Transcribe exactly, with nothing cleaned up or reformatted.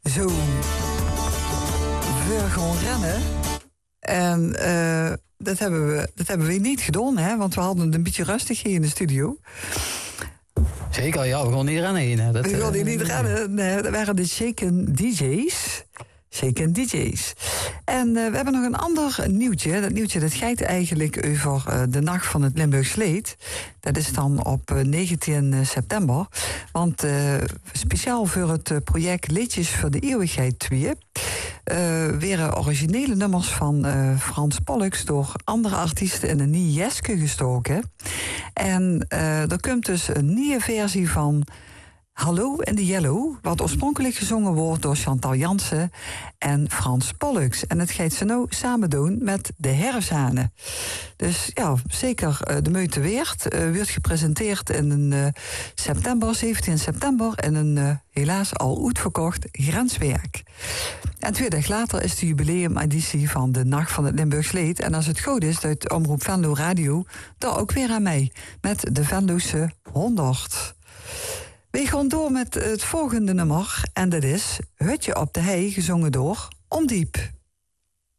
Zo. We gaan rennen. En uh, dat, hebben we, dat hebben we niet gedaan, hè? Want we hadden het een beetje rustig hier in de studio. Zeker, ja, we gaan niet rennen hier. Dat, we gaan hier niet rennen. Nee, dat waren de Shaken D J's. Shaken D J's. En uh, we hebben nog een ander nieuwtje. Dat nieuwtje dat gaat eigenlijk over uh, de Nacht van het Limburgs Leed. Dat is dan op uh, negentien september. Want uh, speciaal voor het uh, project Liedjes voor de Eeuwigheid twee... Uh, weer originele nummers van uh, Frans Pollux door andere artiesten in een nieuwe jeske gestoken. En uh, er komt dus een nieuwe versie van Hallo in the Yellow, wat oorspronkelijk gezongen wordt door Chantal Jansen en Frans Pollux. En het gaat ze nou samen doen met de Herfsthanen. Dus ja, zeker uh, de moeite waard. Uh, wordt gepresenteerd in een uh, september, zeventien september, in een uh, helaas al uitverkocht Grenswerk. En twee dagen later is de jubileumeditie van de Nacht van het Limburgs Leed. En als het goed is, uit Omroep Venlo Radio daar ook weer aan mij, met de Venlose honderd. We gaan door met het volgende nummer. En dat is Hutje op de Hei, gezongen door Omdiep.